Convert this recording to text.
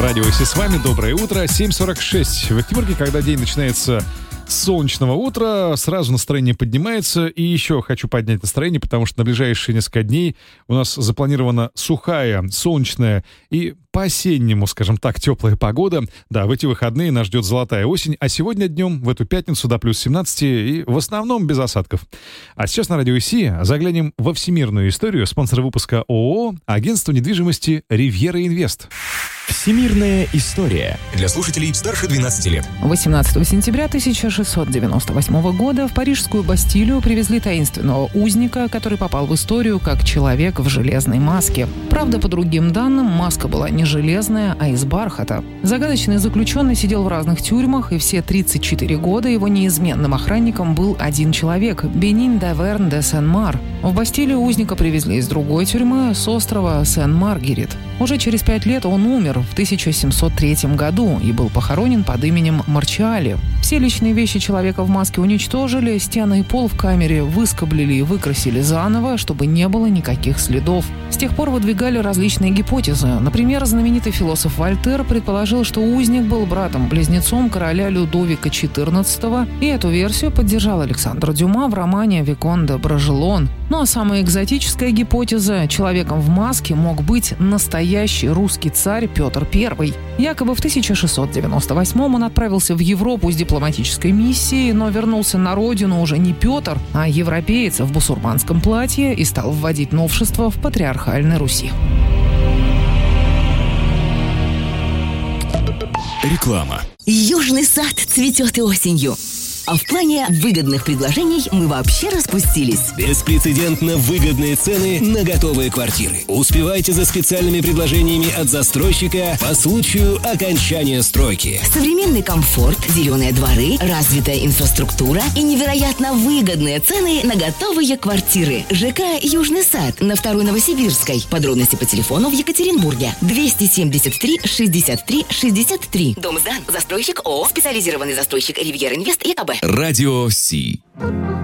Радио Си с вами. Доброе утро. 7:46 в Октябрьке, когда день начинается с солнечного утра, сразу настроение поднимается. И еще хочу поднять настроение, потому что на ближайшие несколько дней у нас запланирована сухая, солнечная и по-осеннему, скажем так, теплая погода. Да, в эти выходные нас ждет золотая осень, а сегодня днем, в эту пятницу, до плюс 17 и в основном без осадков. А сейчас на Радио Си заглянем во всемирную историю. Спонсор выпуска ООО «Агентство недвижимости Ривьера Инвест». Всемирная история. Для слушателей старше 12 лет. 18 сентября 1698 года в Парижскую Бастилию привезли таинственного узника, который попал в историю как человек в железной маске. Правда, по другим данным, маска была не железная, а из бархата. Загадочный заключенный сидел в разных тюрьмах, и все 34 года его неизменным охранником был один человек – Бенин Даверн де Сен-Мар. В Бастилию узника привезли из другой тюрьмы, с острова Сен-Маргерит. Уже через 5 лет он умер в 1703 году и был похоронен под именем Марчиали. Все личные вещи человека в маске уничтожили, стены и пол в камере выскоблили и выкрасили заново, чтобы не было никаких следов. С тех пор выдвигали различные гипотезы. Например, знаменитый философ Вольтер предположил, что узник был братом-близнецом короля Людовика XIV, и эту версию поддержал Александр Дюма в романе «Викон де Брожелон». Ну а самая экзотическая гипотеза – человеком в маске мог быть настоящий русский царь Петр I. Якобы в 1698-м он отправился в Европу с дипломатической миссией, но вернулся на родину уже не Петр, а европеец в бусурманском платье и стал вводить новшества в патриархальной Руси. Реклама. Южный сад цветет и осенью. А в плане выгодных предложений мы вообще распустились. Беспрецедентно выгодные цены на готовые квартиры. Успевайте за специальными предложениями от застройщика по случаю окончания стройки. Современный комфорт, зеленые дворы, развитая инфраструктура и невероятно выгодные цены на готовые квартиры. ЖК «Южный сад» на 2-й Новосибирской. Подробности по телефону в Екатеринбурге. 273 63 63. Дом сдан. Застройщик ООО. Специализированный застройщик «Ривьера Инвест» ЕКБ. Радио Си.